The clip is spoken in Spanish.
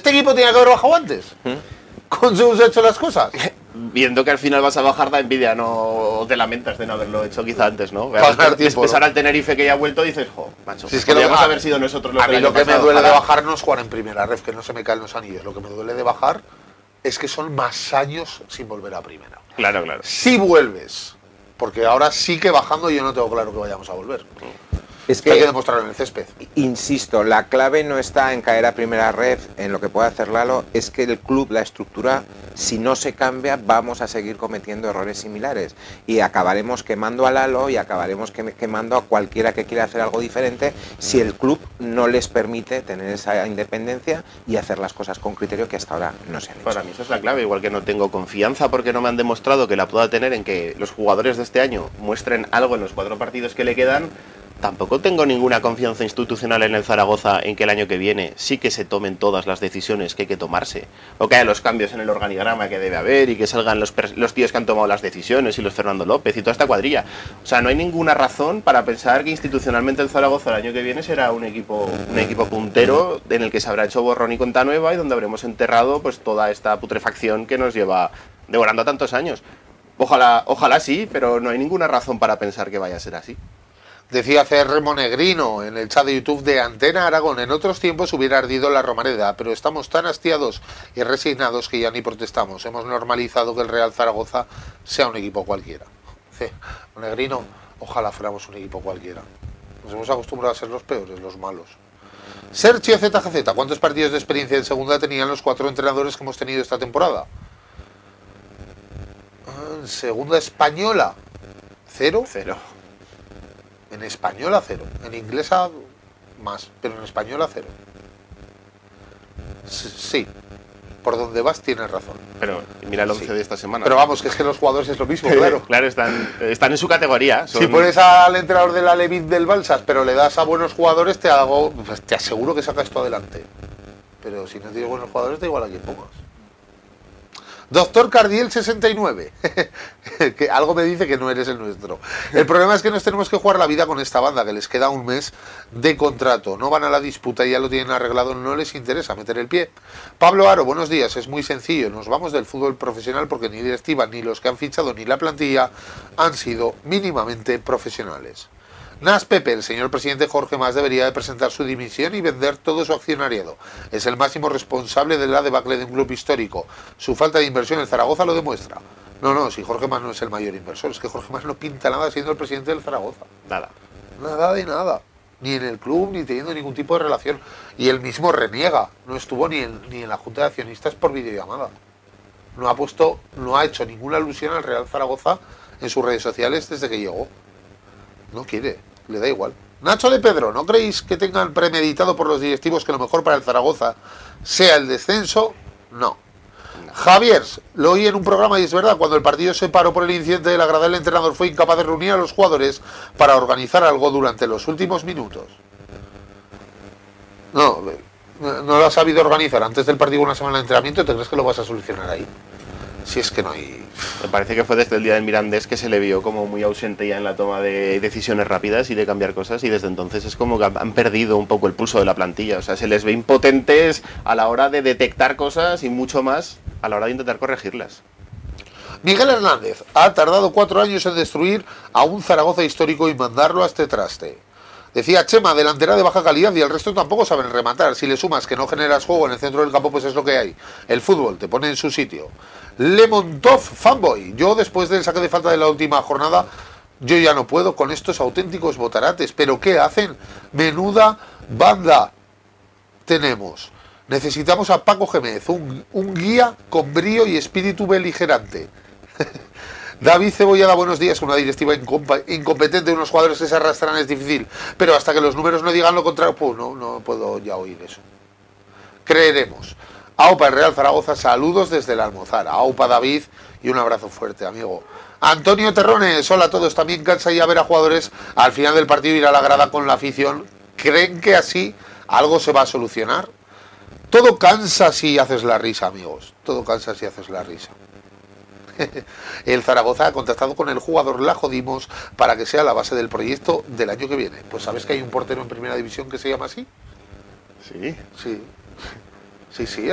este equipo tenía que haber bajado antes. Con según se ha hecho las cosas. Viendo que al final vas a bajar, da envidia, no te lamentas de no haberlo hecho quizá antes, ¿no? Tiempo, al Tenerife que ya ha vuelto, dices, jo, macho, si es que podríamos haber sido nosotros los a mí lo que pasado, me duele ojalá. de bajar no es jugar en primera ref, que no se me caen los anillos. Lo que me duele de bajar es que son más años sin volver a primera. Claro. Si vuelves, porque ahora sí que bajando yo no tengo claro que vayamos a volver. Es que hay que demostrarlo en el césped. Insisto, la clave no está en caer a primera red, en lo que puede hacer Lalo, es que el club, la estructura, si no se cambia, vamos a seguir cometiendo errores similares y acabaremos quemando a Lalo y acabaremos quemando a cualquiera que quiera hacer algo diferente si el club no les permite tener esa independencia y hacer las cosas con criterio que hasta ahora no se han hecho. Para mí esa es la clave, igual que no tengo confianza porque no me han demostrado que la pueda tener en que los jugadores de este año muestren algo en los 4 partidos que le quedan. Tampoco tengo ninguna confianza institucional en el Zaragoza en que el año que viene sí que se tomen todas las decisiones que hay que tomarse. O que haya los cambios en el organigrama que debe haber y que salgan los tíos que han tomado las decisiones y los Fernando López y toda esta cuadrilla. O sea, no hay ninguna razón para pensar que institucionalmente el Zaragoza el año que viene será un equipo puntero en el que se habrá hecho borrón y cuenta nueva y donde habremos enterrado pues toda esta putrefacción que nos lleva devorando tantos años. Ojalá sí, pero no hay ninguna razón para pensar que vaya a ser así. Decía CR Monegrino en el chat de YouTube de Antena Aragón, en otros tiempos hubiera ardido la Romareda, pero estamos tan hastiados y resignados que ya ni protestamos. Hemos normalizado que el Real Zaragoza sea un equipo cualquiera. Monegrino, ojalá fuéramos un equipo cualquiera. Nos hemos acostumbrado a ser los peores, los malos. Sergio ZGZ, ¿cuántos partidos de experiencia en segunda tenían los 4 entrenadores que hemos tenido esta temporada? En segunda española, 0. En española 0, en inglesa más, pero en española 0. Sí, por donde vas tienes razón. Pero mira el 11 de esta semana. Pero vamos, que es que los jugadores es lo mismo, claro. Claro, están en su categoría. Si pones al entrenador de la Levit del Balsas, pero le das a buenos jugadores, te aseguro que saca esto adelante. Pero si no tienes buenos jugadores, da igual a quién pongas. Doctor Cardiel 69, que algo me dice que no eres el nuestro. El problema es que nos tenemos que jugar la vida con esta banda, que les queda un mes de contrato. No van a la disputa y ya lo tienen arreglado, no les interesa meter el pie. Pablo Aro, buenos días, es muy sencillo. Nos vamos del fútbol profesional porque ni directiva, ni los que han fichado, ni la plantilla han sido mínimamente profesionales. Nas Pepe, el señor presidente Jorge Mas debería de presentar su dimisión y vender todo su accionariado. Es el máximo responsable de la debacle de un club histórico. Su falta de inversión en Zaragoza lo demuestra. No, si Jorge Mas no es el mayor inversor, es que Jorge Mas no pinta nada siendo el presidente del Zaragoza. Nada de nada. Ni en el club, ni teniendo ningún tipo de relación. Y él mismo reniega. No estuvo ni en la Junta de Accionistas por videollamada. No ha hecho ninguna alusión al Real Zaragoza en sus redes sociales desde que llegó. No quiere, le da igual. Nacho de Pedro, ¿no creéis que tengan premeditado por los directivos que lo mejor para el Zaragoza sea el descenso? No. Javier, lo oí en un programa y es verdad, cuando el partido se paró por el incidente de la grada, el entrenador fue incapaz de reunir a los jugadores para organizar algo durante los últimos minutos. No lo has sabido organizar antes del partido una semana de entrenamiento, ¿te crees que lo vas a solucionar ahí? Si es que no hay... Me parece que fue desde el día del Mirandés que se le vio como muy ausente ya en la toma de decisiones rápidas y de cambiar cosas, y desde entonces es como que han perdido un poco el pulso de la plantilla. O sea, se les ve impotentes a la hora de detectar cosas y mucho más a la hora de intentar corregirlas. Miguel Hernández ha tardado 4 años en destruir a un Zaragoza histórico y mandarlo a este traste. Decía Chema, delantera de baja calidad y el resto tampoco saben rematar. Si le sumas que no generas juego en el centro del campo, pues es lo que hay. El fútbol te pone en su sitio. Lemontov fanboy. Yo después del saque de falta de la última jornada, yo ya no puedo con estos auténticos botarates. ¿Pero qué hacen? Menuda banda tenemos. Necesitamos a Paco Gémez, un guía con brío y espíritu beligerante. David Cebollada, buenos días. Una directiva incompetente, unos jugadores que se arrastran es difícil, pero hasta que los números no digan lo contrario, pues no puedo ya oír eso. Creeremos. Aupa, el Real Zaragoza, saludos desde el Almozara. Aupa, David, y un abrazo fuerte, amigo. Antonio Terrones, hola a todos. También cansa ya ver a jugadores al final del partido ir a la grada con la afición. ¿Creen que así algo se va a solucionar? Todo cansa si haces la risa, amigos. Todo cansa si haces la risa. El Zaragoza ha contactado con el jugador, la jodimos para que sea la base del proyecto del año que viene. Pues ¿sabes que hay un portero en primera división que se llama así? Sí. Sí.